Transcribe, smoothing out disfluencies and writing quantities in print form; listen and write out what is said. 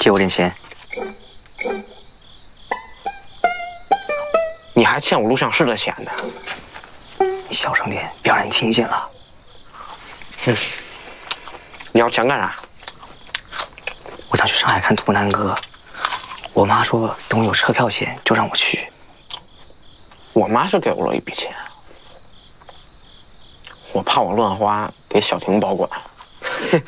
借我点钱。 你还欠我录像室的钱呢。 你小声点，别让人听见了。 你要钱干啥？ 我想去上海看图南哥，我妈说等我有车票钱就让我去。 我妈是给我了一笔钱，我怕我乱花，给小婷保管。